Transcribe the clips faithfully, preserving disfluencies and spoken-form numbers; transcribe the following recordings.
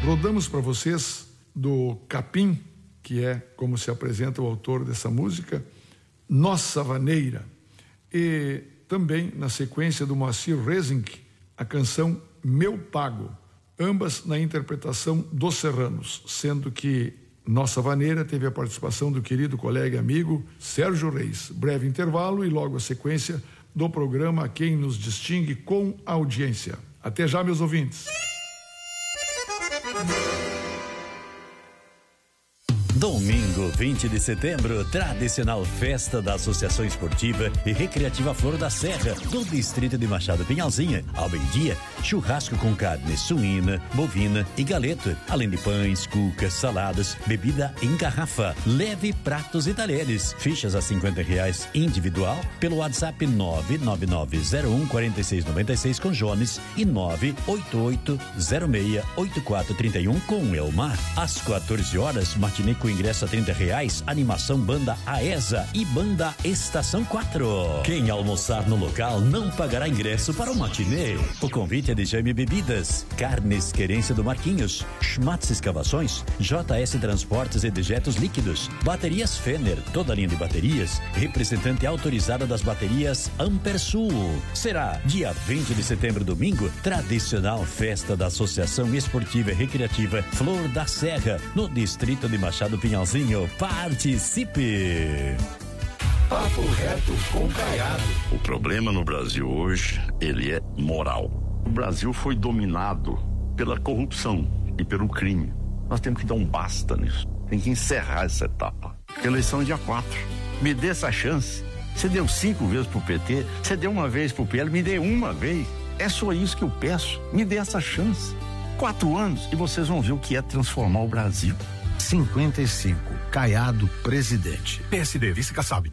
Rodamos para vocês do Capim, que é como se apresenta o autor dessa música, Nossa Vaneira. E também, na sequência do Moacir Rezink, a canção Meu Pago, ambas na interpretação dos Serranos, sendo que Nossa Vaneira teve a participação do querido colega e amigo Sérgio Reis. Breve intervalo e logo a sequência do programa Quem Nos Distingue com Audiência. Até já, meus ouvintes. Domingo, vinte de setembro, tradicional festa da Associação Esportiva e Recreativa Flor da Serra, do distrito de Machado Pinhalzinha. Ao meio-dia, churrasco com carne suína, bovina e galeto, além de pães, cucas, saladas, bebida em garrafa, leve pratos e talheres. Fichas a cinquenta reais individual pelo WhatsApp nove nove nove zero um quatro seis nove seis com Jones e nove oito oito zero seis oito quatro três um com Elmar. Às quatorze horas, matinê com ingresso a trinta reais, animação Banda Aesa e Banda Estação quatro. Quem almoçar no local não pagará ingresso para o matinê. O convite é de Jaime Bebidas, Carnes Querência do Marquinhos, Schmatz Escavações, J S Transportes e Dejetos Líquidos, Baterias Fenner, toda a linha de baterias, representante autorizada das baterias Ampersul. Será dia vinte de setembro, domingo, tradicional festa da Associação Esportiva e Recreativa Flor da Serra, no distrito de Machado Pinhalzinho. Participe! Papo reto com Caiado. O problema no Brasil hoje, ele é moral. O Brasil foi dominado pela corrupção e pelo crime. Nós temos que dar um basta nisso. Tem que encerrar essa etapa. Eleição é dia quatro. Me dê essa chance. Você deu cinco vezes pro P T, você deu uma vez pro P L, me dê uma vez. É só isso que eu peço. Me dê essa chance. Quatro anos e vocês vão ver o que é transformar o Brasil. cinquenta e cinco, Caiado, presidente. P S D, vice Kassab.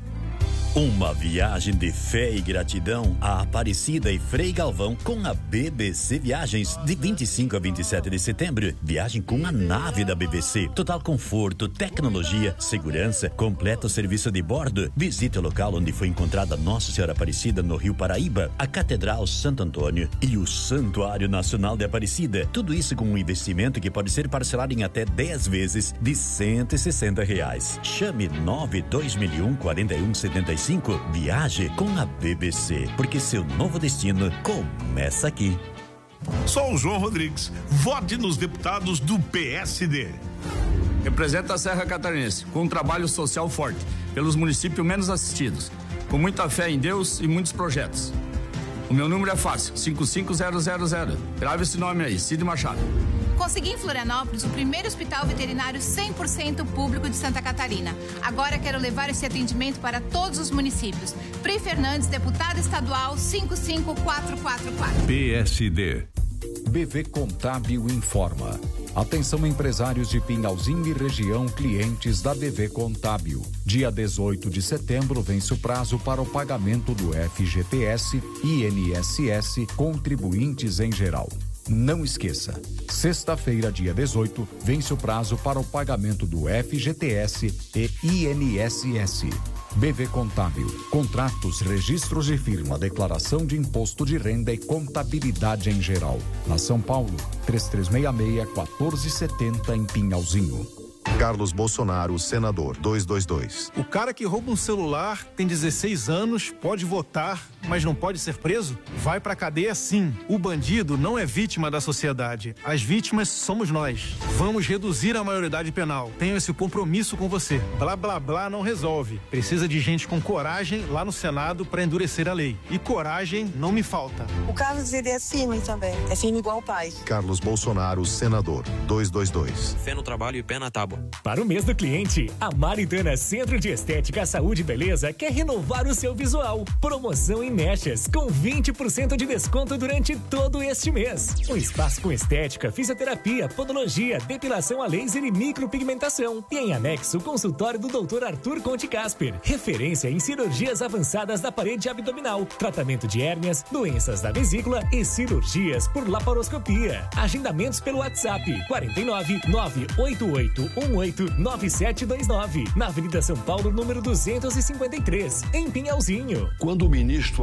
Uma viagem de fé e gratidão a Aparecida e Frei Galvão com a B B C Viagens, de vinte e cinco a vinte e sete de setembro. Viagem com a nave da B B C. Total conforto, tecnologia, segurança, completo serviço de bordo. Visite o local onde foi encontrada Nossa Senhora Aparecida no Rio Paraíba, a Catedral Santo Antônio e o Santuário Nacional de Aparecida. Tudo isso com um investimento que pode ser parcelado em até dez vezes de cento e sessenta reais. Chame nove dois mil e um, quarenta e um, setenta e cinco. Viaje com a B B C, porque seu novo destino começa aqui. Sou o João Rodrigues. Vote nos deputados do P S D. Representa a Serra Catarinense com um trabalho social forte pelos municípios menos assistidos, com muita fé em Deus e muitos projetos. O meu número é fácil, cinco cinco zero zero zero. Grave esse nome aí, Cid Machado. Consegui em Florianópolis o primeiro hospital veterinário cem por cento público de Santa Catarina. Agora quero levar esse atendimento para todos os municípios. Pri Fernandes, deputada estadual, cinco cinco quatro quatro quatro. P S D. B V Contábil informa. Atenção empresários de Pinhalzinho e região, clientes da B V Contábil. Dia dezoito de setembro vence o prazo para o pagamento do F G T S, I N S S, contribuintes em geral. Não esqueça, sexta-feira, dia dezoito, vence o prazo para o pagamento do F G T S e I N S S. B V Contábil, contratos, registros de firma, declaração de imposto de renda e contabilidade em geral. Na São Paulo, três três seis seis, quatro sete zero em Pinhalzinho. Carlos Bolsonaro, senador, duzentos e vinte e dois. O cara que rouba um celular, tem dezesseis anos, pode votar, mas não pode ser preso? Vai pra cadeia sim. O bandido não é vítima da sociedade. As vítimas somos nós. Vamos reduzir a maioridade penal. Tenho esse compromisso com você. Blá, blá, blá não resolve. Precisa de gente com coragem lá no Senado pra endurecer a lei. E coragem não me falta. O Carlos, ele é firme também. É firme igual o pai. Carlos Bolsonaro, senador, duzentos e vinte e dois. Fé no trabalho e pé na tábua. Para o mês do cliente, a Maritana Centro de Estética, Saúde e Beleza quer renovar o seu visual. Promoção em mechas, com vinte por cento de desconto durante todo este mês. Um espaço com estética, fisioterapia, podologia, depilação a laser e micropigmentação. E em anexo, o consultório do doutor Arthur Conte Casper. Referência em cirurgias avançadas da parede abdominal, tratamento de hérnias, doenças da vesícula e cirurgias por laparoscopia. Agendamentos pelo WhatsApp quarenta e nove, nove oito oito um oito nove sete dois nove, na Avenida São Paulo, número duzentos e cinquenta e três, em Pinhalzinho. Quando o ministro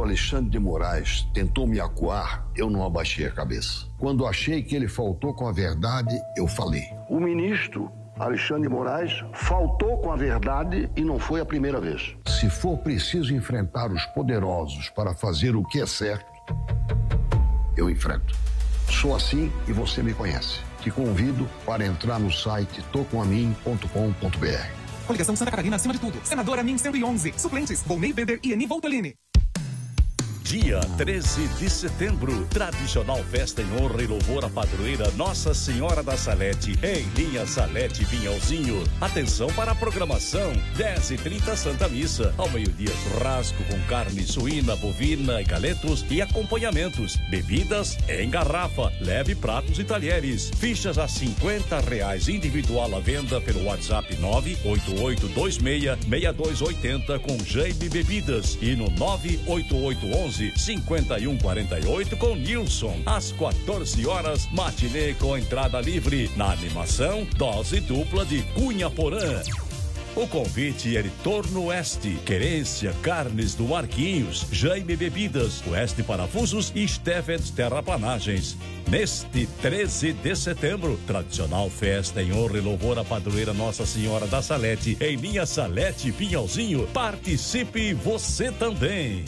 ministro Alexandre de Moraes tentou me acuar, eu não abaixei a cabeça. Quando achei que ele faltou com a verdade, eu falei. O ministro Alexandre de Moraes faltou com a verdade e não foi a primeira vez. Se for preciso enfrentar os poderosos para fazer o que é certo, eu enfrento. Sou assim e você me conhece. Te convido para entrar no site tô com a mim ponto com ponto b r. Coligação Santa Catarina acima de tudo. Senadora Min cento e onze. Suplentes: Volney Bender e Eni Voltolini. Dia treze de setembro, tradicional festa em honra e louvor à padroeira Nossa Senhora da Salete, em linha Salete Pinhalzinho. Atenção para a programação, dez e trinta Santa Missa, ao meio-dia churrasco com carne suína, bovina e galetos e acompanhamentos, bebidas em garrafa, leve pratos e talheres, fichas a cinquenta reais, individual à venda pelo WhatsApp nove oito oito dois seis seis dois oito zero com Jaime Bebidas e no nove oito oito onze cinquenta e um quarenta e oito com Nilson. Às quatorze horas, matinê com entrada livre. Na animação, dose dupla de Cunha Porã. O convite é de Torno Oeste, Querência, Carnes do Marquinhos, Jaime Bebidas, Oeste Parafusos e Steffens Terraplanagens. Neste treze de setembro, tradicional festa em honra e louvor à padroeira Nossa Senhora da Salete, em linha Salete Pinhalzinho. Participe você também.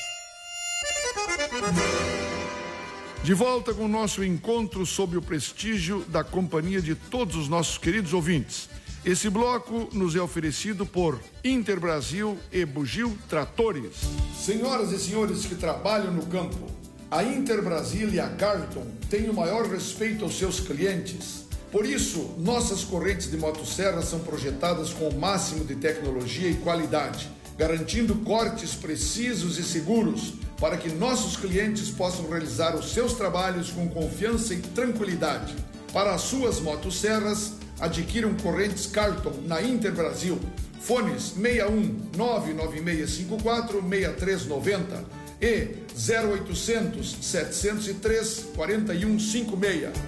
De volta com o nosso encontro sob o prestígio da companhia de todos os nossos queridos ouvintes. Esse bloco nos é oferecido por Interbrasil e Bugio Tratores. Senhoras e senhores que trabalham no campo, a Interbrasil e a Carlton têm o maior respeito aos seus clientes. Por isso, nossas correntes de motosserra são projetadas com o máximo de tecnologia e qualidade, garantindo cortes precisos e seguros para que nossos clientes possam realizar os seus trabalhos com confiança e tranquilidade. Para as suas motosserras, adquiram correntes Carlton na Interbrasil. Fones seis um nove nove seis cinco quatro seis três nove zero e zero oitocentos, setecentos e três, quarenta e um cinquenta e seis.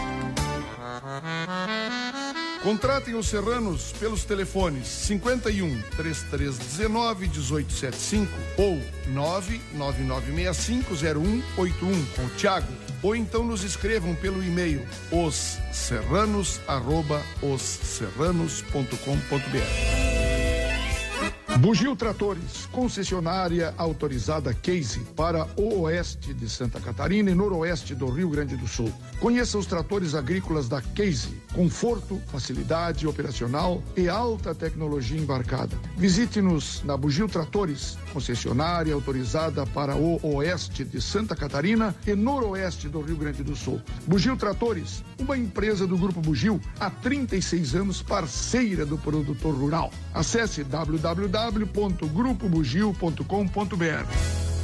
Contratem os serranos pelos telefones cinquenta e um, trinta e três dezenove, dezoito setenta e cinco ou nove nove nove seis cinco zero um oito um com o Thiago, ou então nos escrevam pelo e-mail osserranos arroba osserranos ponto com ponto b r. Bugio Tratores, concessionária autorizada Case para o oeste de Santa Catarina e noroeste do Rio Grande do Sul. Conheça os tratores agrícolas da Case, conforto, facilidade operacional e alta tecnologia embarcada. Visite-nos na Bugio Tratores, concessionária autorizada para o oeste de Santa Catarina e noroeste do Rio Grande do Sul. Bugio Tratores, uma empresa do Grupo Bugio, há trinta e seis anos parceira do produtor rural. Acesse w w w ponto grupo bugio ponto com ponto b r.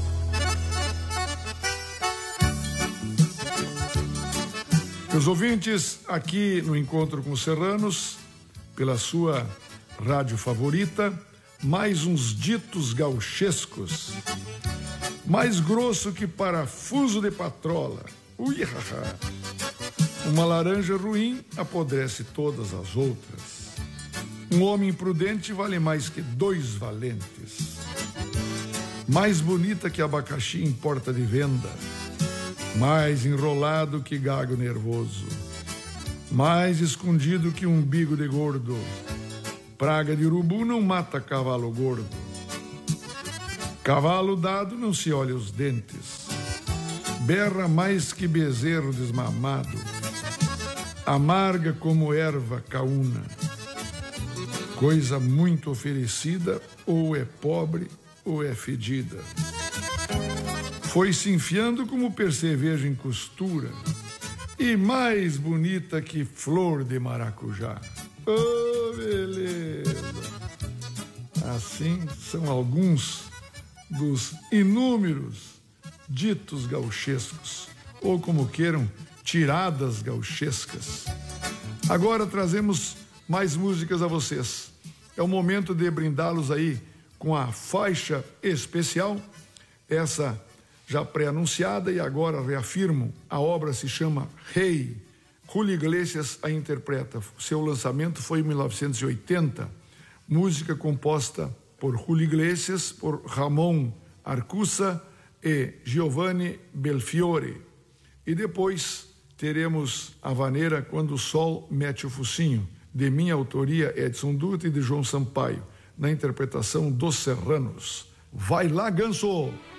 Meus ouvintes, aqui no Encontro com os Serranos, pela sua rádio favorita, mais uns ditos gauchescos. Mais grosso que parafuso de patrola. Ui, haha. Uma laranja ruim apodrece todas as outras. Um homem imprudente vale mais que dois valentes. Mais bonita que abacaxi em porta de venda. Mais enrolado que gago nervoso. Mais escondido que umbigo de gordo. Praga de urubu não mata cavalo gordo. Cavalo dado não se olha os dentes. Berra mais que bezerro desmamado. Amarga como erva caúna. Coisa muito oferecida, ou é pobre ou é fedida. Foi se enfiando como percevejo em costura, e mais bonita que flor de maracujá. Oh, beleza! Assim são alguns dos inúmeros ditos gauchescos, ou como queiram, tiradas gauchescas. Agora trazemos mais músicas a vocês. É o momento de brindá-los aí com a faixa especial, essa já pré-anunciada, e agora reafirmo, a obra se chama Rei. Julio Iglesias a interpreta. Seu lançamento foi em mil novecentos e oitenta, música composta por Julio Iglesias, por Ramon Arcusa e Giovanni Belfiore. E depois teremos a vaneira Quando o Sol Mete o Focinho, de minha autoria, Edson Dutra e de João Sampaio, na interpretação dos Serranos. Vai lá, Ganso!